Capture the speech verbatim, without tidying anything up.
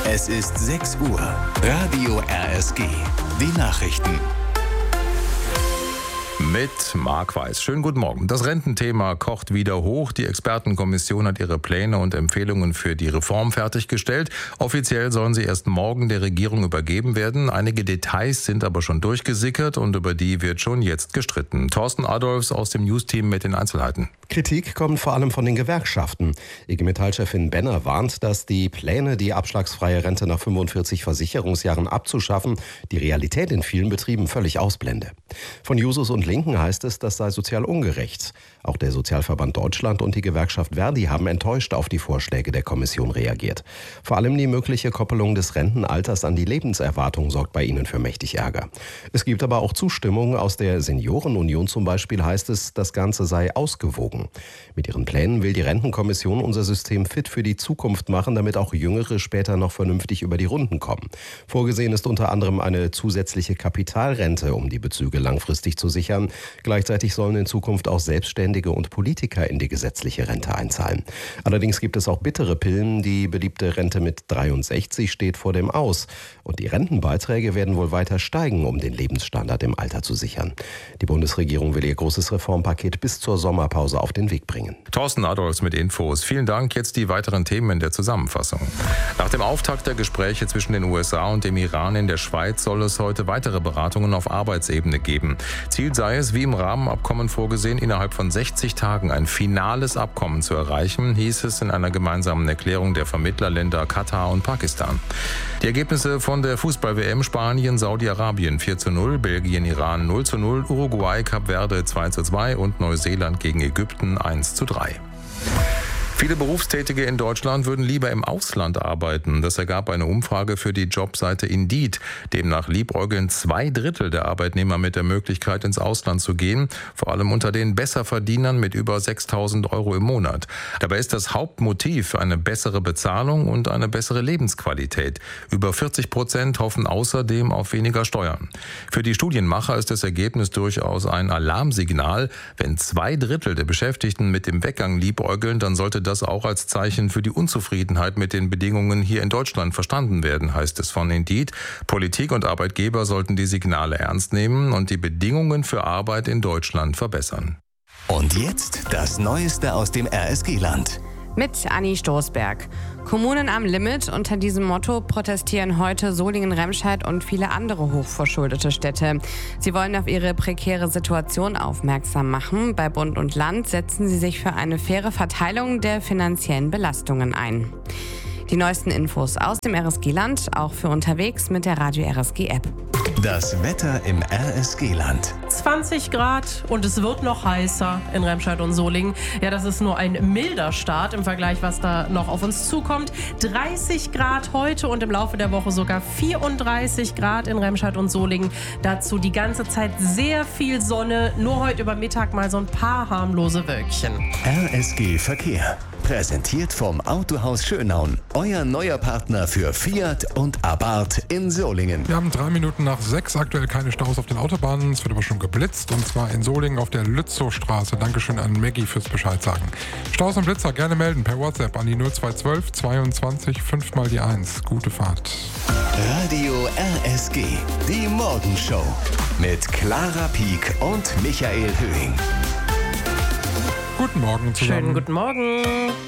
Es ist sechs Uhr. Radio R S G. Die Nachrichten. Mit Marc Weiß. Schönen guten Morgen. Das Rententhema kocht wieder hoch. Die Expertenkommission hat ihre Pläne und Empfehlungen für die Reform fertiggestellt. Offiziell sollen sie erst morgen der Regierung übergeben werden. Einige Details sind aber schon durchgesickert und über die wird schon jetzt gestritten. Thorsten Adolfs aus dem News-Team mit den Einzelheiten. Kritik kommt vor allem von den Gewerkschaften. I G Metall-Chefin Benner warnt, dass die Pläne, die abschlagsfreie Rente nach fünfundvierzig Versicherungsjahren abzuschaffen, die Realität in vielen Betrieben völlig ausblende. Von Jusos und Linken heißt es, das sei sozial ungerecht. Auch der Sozialverband Deutschland und die Gewerkschaft Verdi haben enttäuscht auf die Vorschläge der Kommission reagiert. Vor allem die mögliche Koppelung des Rentenalters an die Lebenserwartung sorgt bei ihnen für mächtig Ärger. Es gibt aber auch Zustimmung. Aus der Seniorenunion zum Beispiel heißt es, das Ganze sei ausgewogen. Mit ihren Plänen will die Rentenkommission unser System fit für die Zukunft machen, damit auch Jüngere später noch vernünftig über die Runden kommen. Vorgesehen ist unter anderem eine zusätzliche Kapitalrente, um die Bezüge langfristig zu sichern. Gleichzeitig sollen in Zukunft auch Selbstständige und Politiker in die gesetzliche Rente einzahlen. Allerdings gibt es auch bittere Pillen. Die beliebte Rente mit dreiundsechzig steht vor dem Aus. Und die Rentenbeiträge werden wohl weiter steigen, um den Lebensstandard im Alter zu sichern. Die Bundesregierung will ihr großes Reformpaket bis zur Sommerpause auf den Weg bringen. Thorsten Adolfs mit Infos. Vielen Dank. Jetzt die weiteren Themen in der Zusammenfassung. Nach dem Auftakt der Gespräche zwischen den U S A und dem Iran in der Schweiz soll es heute weitere Beratungen auf Arbeitsebene geben. Ziel sei es, wie im Rahmenabkommen vorgesehen, innerhalb von sechzig Tagen ein finales Abkommen zu erreichen, hieß es in einer gemeinsamen Erklärung der Vermittlerländer Katar und Pakistan. Die Ergebnisse von der Fußball-W M: Spanien, Saudi-Arabien vier zu null, Belgien, Iran null zu null, Uruguay, Kap Verde zwei zu zwei und Neuseeland gegen Ägypten eins zu drei. Viele Berufstätige in Deutschland würden lieber im Ausland arbeiten. Das ergab eine Umfrage für die Jobseite Indeed. Demnach liebäugeln zwei Drittel der Arbeitnehmer mit der Möglichkeit, ins Ausland zu gehen. Vor allem unter den Besserverdienern mit über sechstausend Euro im Monat. Dabei ist das Hauptmotiv eine bessere Bezahlung und eine bessere Lebensqualität. Über vierzig Prozent hoffen außerdem auf weniger Steuern. Für die Studienmacher ist das Ergebnis durchaus ein Alarmsignal. Wenn zwei Drittel der Beschäftigten mit dem Weggang liebäugeln, dann sollte das auch als Zeichen für die Unzufriedenheit mit den Bedingungen hier in Deutschland verstanden werden, heißt es von Indeed. Politik und Arbeitgeber sollten die Signale ernst nehmen und die Bedingungen für Arbeit in Deutschland verbessern. Und jetzt das Neueste aus dem R S G-Land. Mit Anni Stoßberg. Kommunen am Limit. Unter diesem Motto protestieren heute Solingen, Remscheid und viele andere hochverschuldete Städte. Sie wollen auf ihre prekäre Situation aufmerksam machen. Bei Bund und Land setzen sie sich für eine faire Verteilung der finanziellen Belastungen ein. Die neuesten Infos aus dem R S G-Land, auch für unterwegs mit der Radio R S G-App. Das Wetter im R S G-Land. zwanzig Grad und es wird noch heißer in Remscheid und Solingen. Ja, das ist nur ein milder Start im Vergleich, was da noch auf uns zukommt. dreißig Grad heute und im Laufe der Woche sogar vierunddreißig Grad in Remscheid und Solingen. Dazu die ganze Zeit sehr viel Sonne, nur heute über Mittag mal so ein paar harmlose Wölkchen. R S G Verkehr. Präsentiert vom Autohaus Schönaun. Euer neuer Partner für Fiat und Abarth in Solingen. Wir haben drei Minuten nach sechs, aktuell keine Staus auf den Autobahnen. Es wird aber schon geblitzt und zwar in Solingen auf der Lützowstraße. Dankeschön an Maggie fürs Bescheid sagen. Staus und Blitzer gerne melden per WhatsApp an die null zwei zwölf zweiundzwanzig fünf mal die eins. Gute Fahrt. Radio R S G. Die Morgenshow. Mit Clara Pieck und Michael Höhing. Guten Morgen zusammen. Schönen guten Morgen.